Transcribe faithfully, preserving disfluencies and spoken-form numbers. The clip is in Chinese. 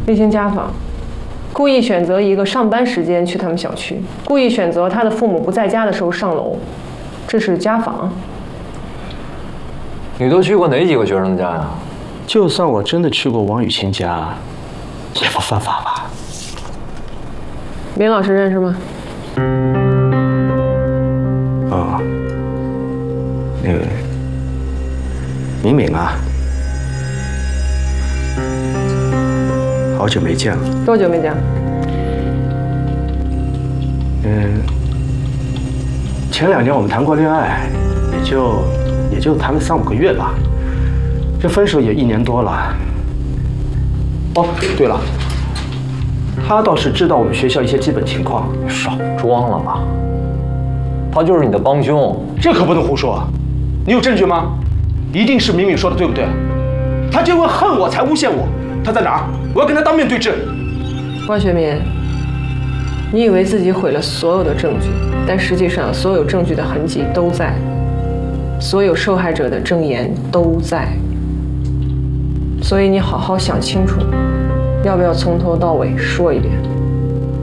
例行家访，故意选择一个上班时间去他们小区，故意选择他的父母不在家的时候上楼，这是家访。 你都去过哪几个学生家呀？ 就算我真的去过王雨晴家，也不犯法吧？ 明老师认识吗？ 哦，那个明明啊，好久没见了。 多久没见？ 嗯，前两年我们谈过恋爱，也就也就谈了三五个月吧。这分手也一年多了。哦，对了，他倒是知道我们学校一些基本情况。 少装了吧，他就是你的帮凶。 这可不能胡说，你有证据吗？一定是明明说的，对不对？他就因为恨我才诬陷我，他在哪儿？我要跟他当面对质。 汪学民，你以为自己毁了所有的证据，但实际上所有证据的痕迹都在，所有受害者的证言都在。所以你好好想清楚，要不要从头到尾说一遍？